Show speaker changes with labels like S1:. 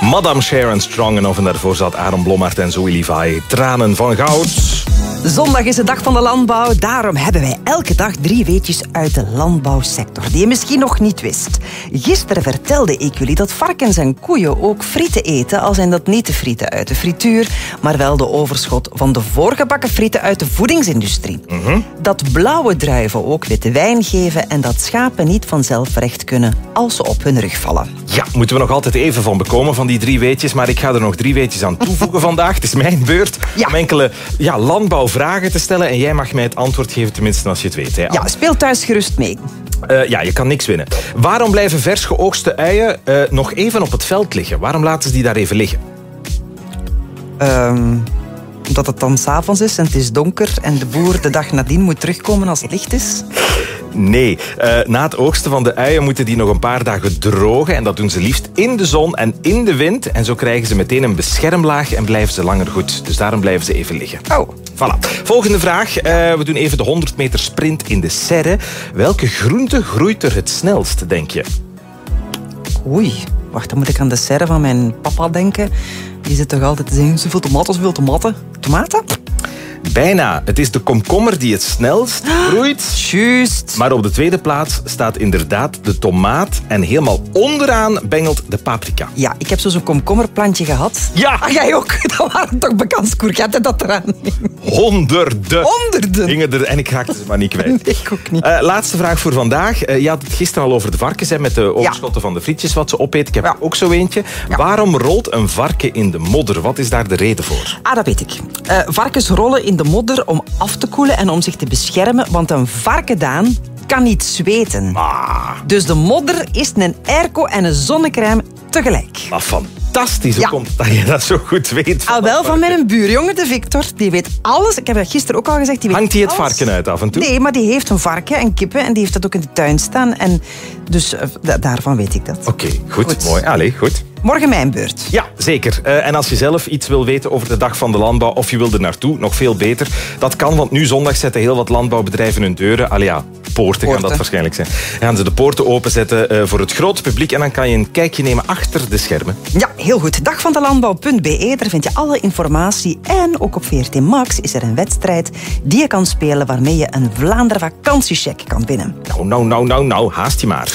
S1: Madame Sharon Strongenoff en daarvoor zat Aaron Blommaert en Zoe Levi. Tranen van goud.
S2: Zondag is de dag van de landbouw. Daarom hebben wij elke dag 3 weetjes uit de landbouwsector die je misschien nog niet wist. Gisteren vertelde ik jullie dat varkens en koeien ook frieten eten, al zijn dat niet de frieten uit de frituur, maar wel de overschot van de voorgebakken frieten uit de voedingsindustrie. Dat blauwe druiven ook witte wijn geven en dat schapen niet vanzelf recht kunnen als ze op hun rug vallen.
S1: Ja, moeten we nog altijd even van bekomen van die 3 weetjes, maar ik ga er nog 3 weetjes aan toevoegen vandaag. Het is mijn beurt om enkele landbouwvragen te stellen en jij mag mij het antwoord geven, tenminste als je het weet. Hè?
S2: Ja, speel thuis gerust mee.
S1: Je kan niks winnen. Waarom blijven vers geoogste uien nog even op het veld liggen? Waarom laten ze die daar even liggen?
S2: Omdat het dan 's avonds is en het is donker en de boer de dag nadien moet terugkomen als het licht is?
S1: Nee, na het oogsten van de uien moeten die nog een paar dagen drogen. En dat doen ze liefst in de zon en in de wind. En zo krijgen ze meteen een beschermlaag en blijven ze langer goed. Dus daarom blijven ze even liggen.
S2: Oh.
S1: Voilà. Volgende vraag. We doen even de 100 meter sprint in de serre. Welke groente groeit er het snelst, denk je?
S2: Oei, wacht, dan moet ik aan de serre van mijn papa denken. Die zit toch altijd te zeggen, zoveel tomaten, zoveel tomaten. Tomaten?
S1: Bijna. Het is de komkommer die het snelst groeit.
S2: Juist.
S1: Maar op de tweede plaats staat inderdaad de tomaat. En helemaal onderaan bengelt de paprika.
S2: Ja, ik heb zo'n komkommerplantje gehad.
S1: Ja!
S2: Ah, jij ook? Dat waren toch bekend courgetten dat eraan hing.
S1: Honderden!
S2: Honderden!
S1: En ik raakte ze maar niet kwijt.
S2: Nee, ik ook niet.
S1: Laatste vraag voor vandaag. Je had het gisteren al over de varkens, hè, met de overschotten van de frietjes wat ze opeten. Ik heb ook zo eentje. Ja. Waarom rolt een varken in de modder? Wat is daar de reden voor?
S2: Ah, dat weet ik. Varkens rollen in de modder om af te koelen en om zich te beschermen, want een varken, Daan, kan niet zweten. Dus de modder is een airco en een zonnecrème tegelijk.
S1: Maar fantastisch, hoe komt het dat je dat zo goed weet?
S2: Al wel van mijn buurjongen, de Victor. Die weet alles. Ik heb dat gisteren ook al gezegd.
S1: Hangt hij het varken uit af en toe?
S2: Nee, maar die heeft een varken en kippen en die heeft dat ook in de tuin staan. En dus daarvan weet ik dat.
S1: Oké, goed. Mooi. Allee, goed.
S2: Morgen mijn beurt.
S1: Ja, zeker. En als je zelf iets wil weten over de dag van de landbouw of je wil er naartoe, nog veel beter. Dat kan, want nu zondag zetten heel wat landbouwbedrijven hun deuren. Poorten gaan dat waarschijnlijk zijn. Dan gaan ze de poorten openzetten voor het grote publiek en dan kan je een kijkje nemen achter de schermen.
S2: Ja, heel goed. Dagvandelandbouw.be, daar vind je alle informatie. En ook op VRT Max is er een wedstrijd die je kan spelen waarmee je een Vlaanderen vakantiecheck kan winnen.
S1: Nou, haast je maar.